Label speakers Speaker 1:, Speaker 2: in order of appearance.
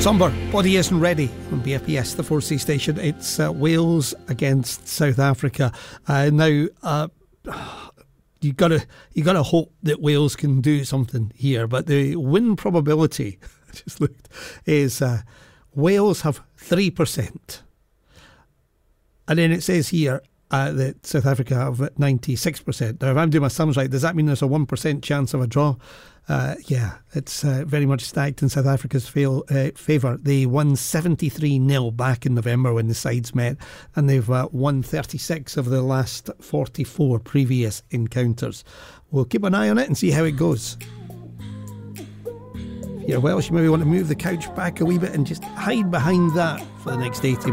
Speaker 1: Somber, Body Isn't Ready on BFBS, the 4C station. It's Wales against South Africa. Now, you gotta hope that Wales can do something here, but the win probability, I just looked, is Wales have 3%. And then it says here that South Africa have 96%. Now, if I'm doing my sums right, does that mean there's a 1% chance of a draw? Yeah, it's very much stacked in South Africa's favour. They won 73-0 back in November when the sides met, and they've won 36 of the last 44 previous encounters. We'll keep an eye on it and see how it goes. If you're Welsh, you maybe want to move the couch back a wee bit and just hide behind that for the next 80 minutes.